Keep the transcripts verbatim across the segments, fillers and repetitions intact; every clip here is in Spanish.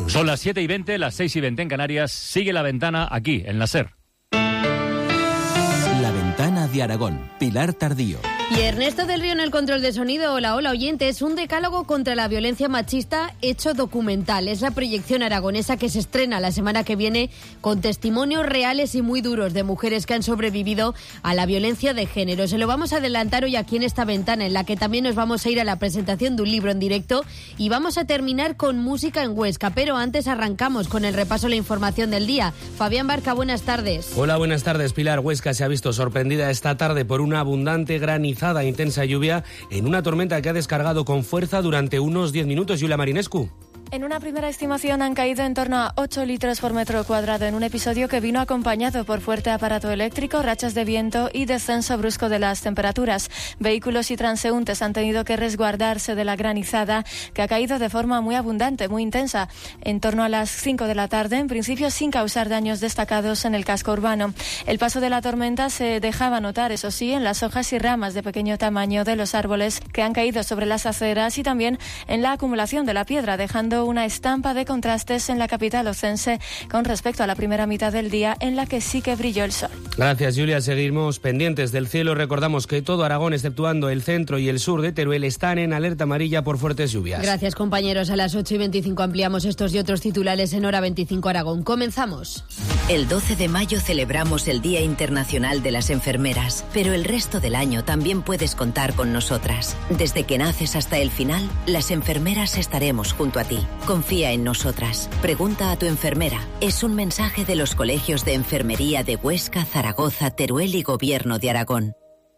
Son las siete y veinte, las seis y veinte en Canarias. Sigue La Ventana aquí, en la SER. La Ventana de Aragón, Pilar Tardío. Y Ernesto del Río en el control de sonido. Hola, hola oyentes. Un decálogo contra la violencia machista hecho documental. Es la proyección aragonesa que se estrena la semana que viene con testimonios reales y muy duros de mujeres que han sobrevivido a la violencia de género. Se lo vamos a adelantar hoy aquí en esta ventana, en la que también nos vamos a ir a la presentación de un libro en directo y vamos a terminar con música en Huesca. Pero antes arrancamos con el repaso de la información del día. Fabián Barca, buenas tardes. Hola, buenas tardes, Pilar. Huesca se ha visto sorprendida esta tarde por una abundante granizo e intensa lluvia en una tormenta que ha descargado con fuerza durante unos diez minutos. Yulia Marinescu. En una primera estimación han caído en torno a ocho litros por metro cuadrado en un episodio que vino acompañado por fuerte aparato eléctrico, rachas de viento y descenso brusco de las temperaturas. Vehículos y transeúntes han tenido que resguardarse de la granizada que ha caído de forma muy abundante, muy intensa, en torno a las cinco de la tarde, en principio sin causar daños destacados en el casco urbano. El paso de la tormenta se dejaba notar, eso sí, en las hojas y ramas de pequeño tamaño de los árboles que han caído sobre las aceras y también en la acumulación de la piedra, dejando una estampa de contrastes en la capital ocense con respecto a la primera mitad del día, en la que sí que brilló el sol. Gracias, Julia. Seguimos pendientes del cielo. Recordamos que todo Aragón, exceptuando el centro y el sur de Teruel, están en alerta amarilla por fuertes lluvias. Gracias, compañeros. A las ocho y veinticinco ampliamos estos y otros titulares en Hora veinticinco Aragón. Comenzamos. El doce de mayo celebramos el Día Internacional de las Enfermeras, pero el resto del año también puedes contar con nosotras. Desde que naces hasta el final, las enfermeras estaremos junto a ti. Confía en nosotras. Pregunta a tu enfermera. Es un mensaje de los colegios de enfermería de Huesca, Zaragoza, Teruel y Gobierno de Aragón.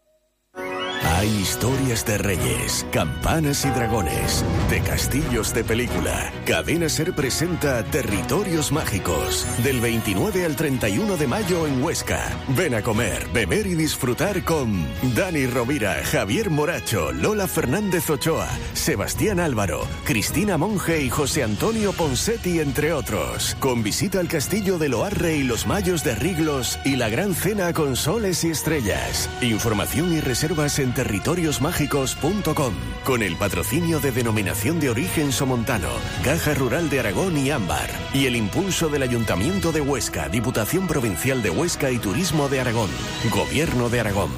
Hay historias de reyes, campanas y dragones, de castillos de película. Cadena SER presenta Territorios Mágicos, del veintinueve al treinta y uno de mayo en Huesca. Ven a comer, beber y disfrutar con Dani Rovira, Javier Moracho, Lola Fernández Ochoa, Sebastián Álvaro, Cristina Monge y José Antonio Ponsetti, entre otros. Con visita al castillo de Loarre y los Mayos de Riglos y la gran cena con soles y estrellas. Información y reservas en territorios mágicos punto com, con el patrocinio de Denominación de Origen Somontano, Caja Rural de Aragón y Ámbar, y el impulso del Ayuntamiento de Huesca, Diputación Provincial de Huesca y Turismo de Aragón, Gobierno de Aragón.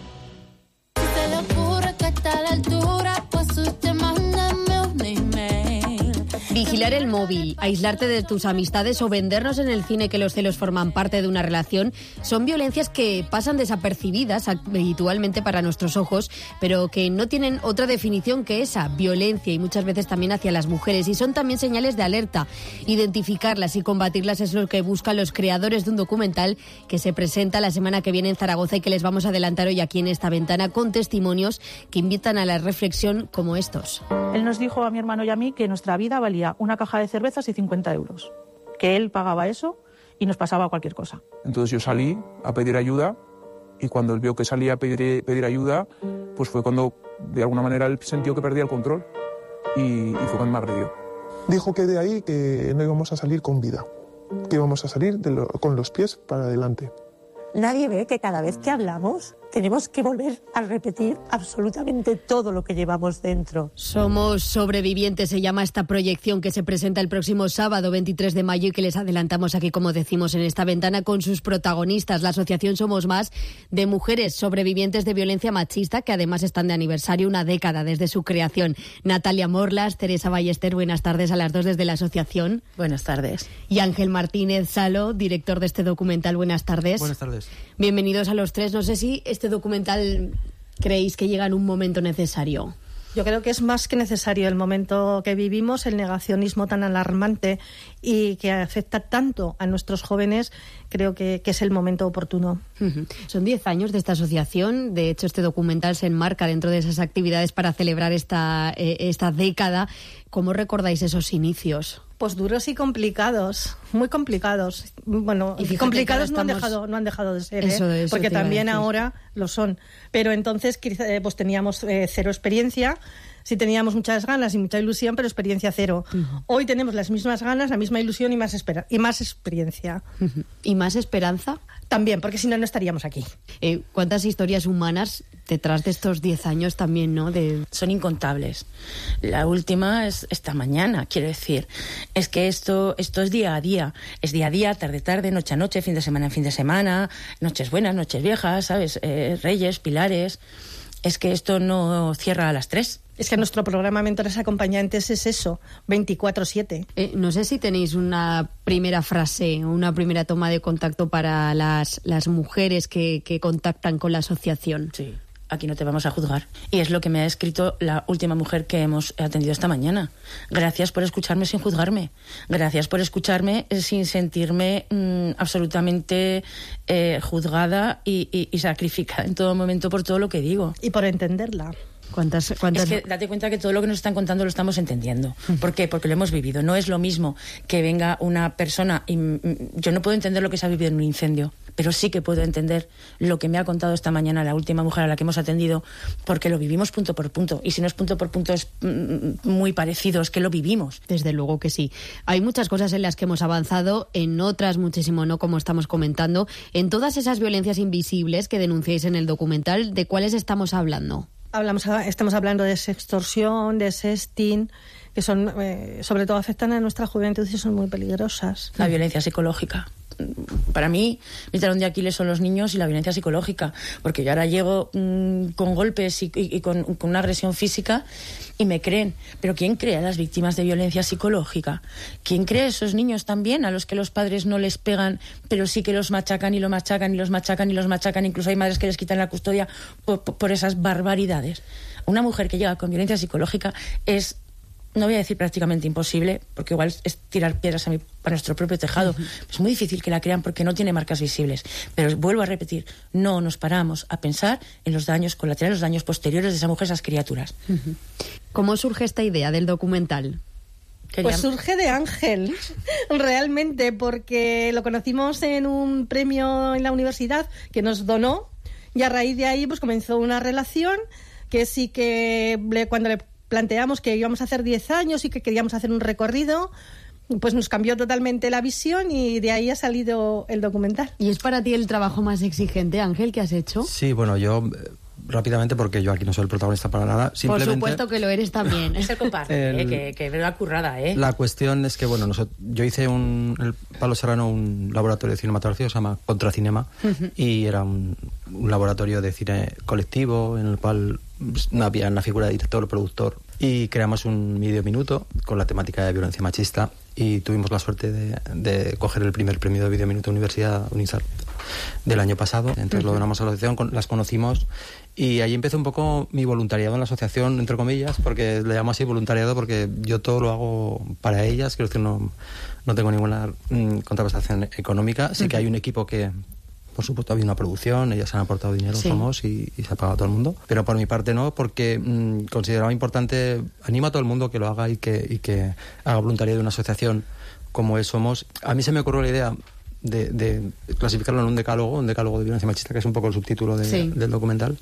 Vigilar el móvil, aislarte de tus amistades o vendernos en el cine que los celos forman parte de una relación son violencias que pasan desapercibidas habitualmente para nuestros ojos, pero que no tienen otra definición que esa, violencia, y muchas veces también hacia las mujeres, y son también señales de alerta. Identificarlas y combatirlas es lo que buscan los creadores de un documental que se presenta la semana que viene en Zaragoza y que les vamos a adelantar hoy aquí en esta ventana, con testimonios que invitan a la reflexión como estos. Él nos dijo a mi hermano y a mí que nuestra vida valía una caja de cervezas y cincuenta euros, que él pagaba eso y nos pasaba cualquier cosa. Entonces yo salí a pedir ayuda y cuando él vio que salía a pedir, pedir ayuda, pues fue cuando de alguna manera él sintió que perdía el control y, y fue cuando me agredió. Dijo que de ahí que no íbamos a salir con vida, que íbamos a salir de lo, con los pies para adelante. Nadie ve que cada vez que hablamos tenemos que volver a repetir absolutamente todo lo que llevamos dentro. Somos sobrevivientes, se llama esta proyección que se presenta el próximo sábado veintitrés de mayo y que les adelantamos aquí, como decimos, en esta ventana con sus protagonistas. La asociación Somos Más, de mujeres sobrevivientes de violencia machista, que además están de aniversario, una década desde su creación. Natalia Morlas, Teresa Ballester, buenas tardes a las dos desde la asociación. Buenas tardes. Y Ángel Martínez Salo, director de este documental, buenas tardes. Buenas tardes. Bienvenidos a los tres. No sé si este documental creéis que llega en un momento necesario. Yo creo que es más que necesario el momento que vivimos, el negacionismo tan alarmante y que afecta tanto a nuestros jóvenes, creo que, que es el momento oportuno. Uh-huh. Son diez años de esta asociación, de hecho este documental se enmarca dentro de esas actividades para celebrar esta, eh, esta década. ¿Cómo recordáis esos inicios? Pues duros y complicados, muy complicados. Bueno, y complicados no han dejado, no han dejado de ser, eso, ¿eh? eso Porque también ahora lo son. Pero entonces pues teníamos eh, cero experiencia. Sí teníamos muchas ganas y mucha ilusión, pero experiencia cero. Uh-huh. Hoy tenemos las mismas ganas, la misma ilusión y más, espera- y más experiencia. Uh-huh. ¿Y más esperanza? También, porque si no, no estaríamos aquí. Eh, ¿Cuántas historias humanas detrás de estos diez años también, ¿no? De... Son incontables. La última es esta mañana, quiero decir. Es que esto, esto es día a día. Es día a día, tarde tarde, noche a noche, fin de semana en fin de semana, noches buenas, noches viejas, ¿sabes? Eh, Reyes, Pilares. Es que esto no cierra a las tres. Es que nuestro programa Mentores Acompañantes es eso, veinticuatro siete. Eh, no sé si tenéis una primera frase, una primera toma de contacto para las, las mujeres que, que contactan con la asociación. Sí, aquí no te vamos a juzgar. Y es lo que me ha escrito la última mujer que hemos atendido esta mañana. Gracias por escucharme sin juzgarme. Gracias por escucharme sin sentirme mmm, absolutamente eh, juzgada y, y, y sacrificada en todo momento por todo lo que digo. Y por entenderla. ¿Cuántas, cuántas... Es que date cuenta que todo lo que nos están contando lo estamos entendiendo. ¿Por qué? Porque lo hemos vivido. No es lo mismo que venga una persona y yo no puedo entender lo que se ha vivido en un incendio, pero sí que puedo entender lo que me ha contado esta mañana la última mujer a la que hemos atendido, porque lo vivimos punto por punto. Y si no es punto por punto, es muy parecido, es que lo vivimos. Desde luego que sí. Hay muchas cosas en las que hemos avanzado, en otras muchísimo no, como estamos comentando. En todas esas violencias invisibles que denunciáis en el documental, ¿de cuáles estamos hablando? Hablamos, estamos hablando de sextorsión, de sexting, que son, eh, sobre todo afectan a nuestra juventud y son muy peligrosas. La violencia psicológica. Para mí, mi talón de Aquiles son los niños y la violencia psicológica, porque yo ahora llego mmm, con golpes y, y, y con, con una agresión física y me creen. Pero ¿quién cree a las víctimas de violencia psicológica? ¿Quién cree a esos niños también, a los que los padres no les pegan, pero sí que los machacan y los machacan y los machacan y los machacan? Incluso hay madres que les quitan la custodia por, por esas barbaridades. Una mujer que llega con violencia psicológica es... no voy a decir prácticamente imposible, porque igual es tirar piedras a, mi, a nuestro propio tejado. Uh-huh. Es muy difícil que la crean porque no tiene marcas visibles. Pero vuelvo a repetir, no nos paramos a pensar en los daños colaterales, los daños posteriores de esa mujer, esas criaturas. Uh-huh. ¿Cómo surge esta idea del documental? Pues surge de Ángel, realmente, porque lo conocimos en un premio en la universidad que nos donó, y a raíz de ahí pues comenzó una relación que sí que le, cuando le planteamos que íbamos a hacer diez años y que queríamos hacer un recorrido, pues nos cambió totalmente la visión y de ahí ha salido el documental. ¿Y es para ti el trabajo más exigente, Ángel, que has hecho? Sí, bueno, yo... rápidamente, porque yo aquí no soy el protagonista para nada. Por supuesto que lo eres también. Es el comparte, el, eh, que, que ve la currada, ¿eh? La cuestión es que, bueno, nosotros, yo hice un, el Pablo Serrano un laboratorio de cinematografía, se llama Contracinema, uh-huh. y era un, un laboratorio de cine colectivo en el cual no había la figura de director o productor, y creamos un medio minuto con la temática de violencia machista y tuvimos la suerte de, de coger el primer premio de Video Minuto Universidad Unisar del año pasado. Entonces uh-huh. lo donamos a la asociación, con, las conocimos y ahí empezó un poco mi voluntariado en la asociación, entre comillas, porque le llamo así voluntariado porque yo todo lo hago para ellas, quiero decir, no, no tengo ninguna mm, contraprestación económica. Sí uh-huh. que hay un equipo que, por supuesto, había una producción, ellas han aportado dinero, sí. somos, y, y se ha pagado a todo el mundo. Pero por mi parte no, porque mmm, consideraba importante, animo a todo el mundo que lo haga y que, y que haga voluntariado de una asociación como es Somos. A mí se me ocurrió la idea de, de clasificarlo en un decálogo, un decálogo de violencia machista, que es un poco el subtítulo de, sí. del documental,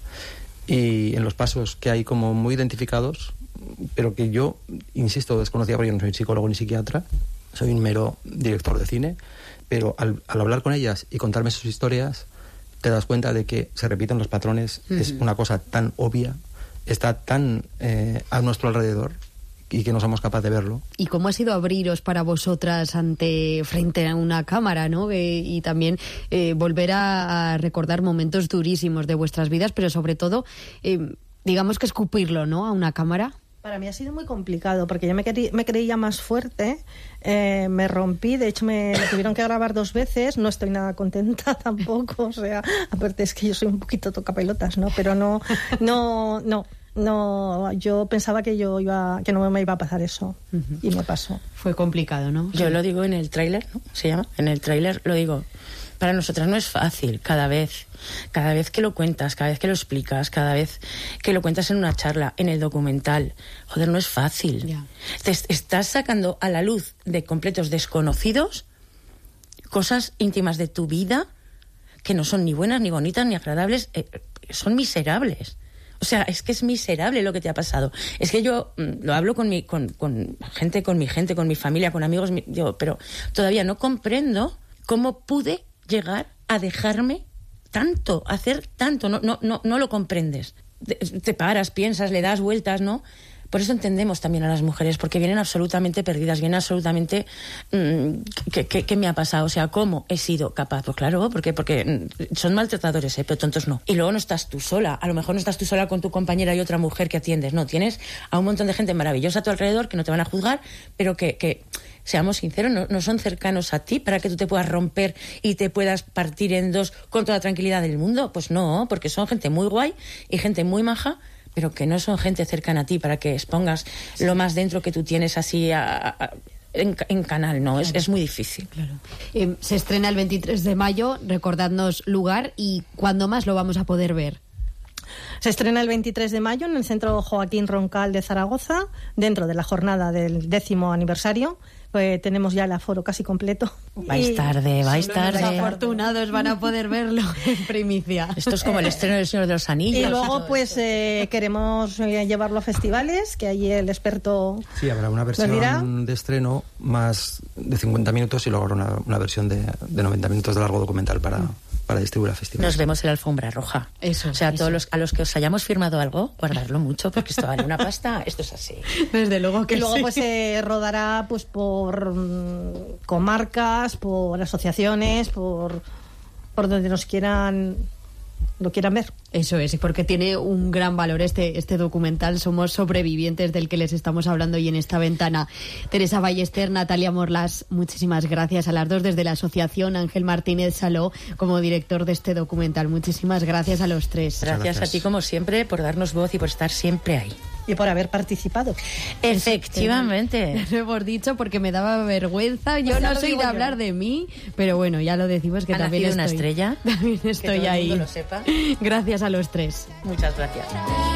y en los pasos que hay como muy identificados, pero que yo, insisto, desconocía porque yo no soy psicólogo ni psiquiatra, soy un mero director de cine, pero al, al hablar con ellas y contarme sus historias, te das cuenta de que se repiten los patrones, uh-huh. es una cosa tan obvia, está tan eh, a nuestro alrededor, y que no somos capaces de verlo. ¿Y cómo ha sido abriros para vosotras ante frente a una cámara, ¿no? Eh, y también eh, volver a, a recordar momentos durísimos de vuestras vidas, pero sobre todo, eh, digamos que escupirlo, ¿no? A una cámara. Para mí ha sido muy complicado, porque yo me, querí, me creía más fuerte, eh, me rompí, de hecho me, me tuvieron que grabar dos veces, no estoy nada contenta tampoco, o sea, aparte es que yo soy un poquito tocapelotas, ¿no? Pero no, no, no. No, yo pensaba que yo iba, que no me iba a pasar eso, uh-huh. y me pasó. Fue complicado, ¿no? Yo sí. lo digo en el tráiler, ¿no? Se llama, en el tráiler lo digo. Para nosotras no es fácil, cada vez, cada vez que lo cuentas, cada vez que lo explicas, cada vez que lo cuentas en una charla, en el documental, joder, no es fácil. Yeah. Te estás sacando a la luz de completos desconocidos cosas íntimas de tu vida que no son ni buenas, ni bonitas, ni agradables, eh, son miserables. O sea, es que es miserable lo que te ha pasado. Es que yo mm, lo hablo con mi con, con gente, con mi gente, con mi familia, con amigos, mi, yo, pero todavía no comprendo cómo pude llegar a dejarme tanto, hacer tanto, no, no, no, no lo comprendes. Te, te paras, piensas, le das vueltas, ¿no? Por eso entendemos también a las mujeres, porque vienen absolutamente perdidas, vienen absolutamente... Mmm, ¿qué, qué, ¿Qué me ha pasado? O sea, ¿cómo he sido capaz? Pues claro, porque, porque son maltratadores, ¿eh? Pero tontos no. Y luego no estás tú sola, a lo mejor no estás tú sola con tu compañera y otra mujer que atiendes, no, tienes a un montón de gente maravillosa a tu alrededor que no te van a juzgar, pero que... que seamos sinceros, no, no son cercanos a ti para que tú te puedas romper y te puedas partir en dos con toda la tranquilidad del mundo. Pues no, porque son gente muy guay y gente muy maja, pero que no son gente cercana a ti para que expongas lo más dentro que tú tienes así a, a, en, en canal, ¿no? Claro. Es, es muy difícil. Claro. Eh, se estrena el veintitrés de mayo, recordadnos lugar y cuándo más lo vamos a poder ver. Se estrena el veintitrés de mayo en el Centro Joaquín Roncal de Zaragoza, dentro de la jornada del décimo aniversario. Pues tenemos ya el aforo casi completo. Vais tarde, vais tarde. Los afortunados van a poder verlo en primicia. Esto es como el estreno del Señor de los Anillos. Y luego, pues, eh, queremos llevarlo a festivales, que allí el experto... Sí, habrá una versión de estreno más de cincuenta minutos y luego habrá una, una versión de, de noventa minutos de largo documental para... Mm. para distribuir a festivales. Nos vemos en la alfombra roja. Eso. O sea, eso. todos los, a los que os hayamos firmado algo, guardarlo mucho, porque esto vale una pasta, esto es así. Desde luego que y luego sí. pues se eh, rodará pues por mm, comarcas, por asociaciones, por por donde nos quieran lo quieran ver. Eso es, porque tiene un gran valor este, este documental. Somos sobrevivientes del que les estamos hablando hoy en esta ventana. Teresa Ballester, Natalia Morlas, muchísimas gracias a las dos desde la asociación. Ángel Martínez Saló como director de este documental. Muchísimas gracias a los tres. Gracias, gracias a ti como siempre por darnos voz y por estar siempre ahí. Y por haber participado. Efectivamente. Lo hemos dicho porque me daba vergüenza. Yo pues no soy de hablar yo. de mí, pero bueno, ya lo decimos que ¿Ha también estoy, una estrella? También estoy que todo ahí. el mundo lo sepa. Gracias a los tres. Muchas gracias.